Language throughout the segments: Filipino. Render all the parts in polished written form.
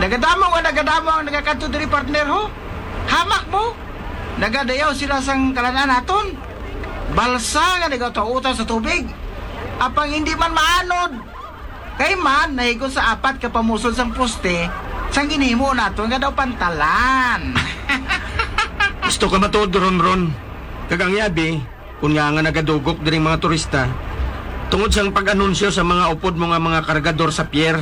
Nagadamo ang nagakanto diri partner ho. Hamak mo. Nagadayaw sila sang kalanan naton. Balsa nga nagatautan sa tubig. Apang hindi man maanod. Kay man nahigon sa apat ka pamusod sang poste, sang ginhimo naton nga daw pantalan. Gusto ka matuod, Ron. Kagang yabi, kunya nga nagadugok diring mga turista, tungod sang pag-anunsyo sa mga upod mo nga mga kargador sa pier.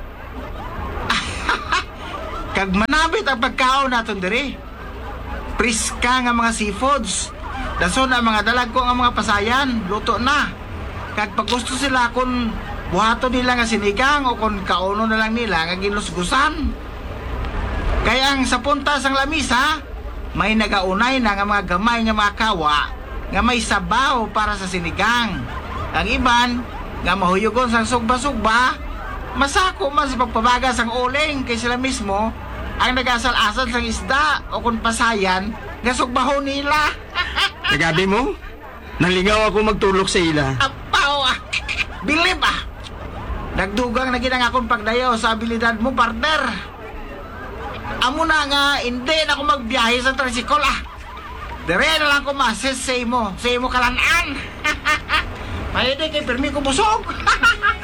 Kag manabit ang pagkaon naton diri. Priska nga mga seafoods. Dason ang mga dalag ko nga mga pasayan, luto na. Kag pag gusto sila kung buhato nila nga sinigang o kung kauno na lang nila nga ginlusgusan. Kaya ang sa punta sang lamisa, may nagaunay na nga mga gamay nga mga kawa nga may sabaw para sa sinigang. Ang iban nga mahuyugon sang sugba-sugba, masako man sa pagpabaga sang uling kay sila mismo ang nagasal-asal sang isda o kung pasayan nga sugbaho nila. Kagabi mo, nalingaw ako magtulog sa ila. Apaw ah! Bilib ah! Nagdugang na ginang akong pagdayo sa abilidad mo, partner. Amo na nga, hindi na ako magbiyahe sa tricycle ah. Dire na lang ko masis sa imo kalanaan. Pwede kay permi ko busog.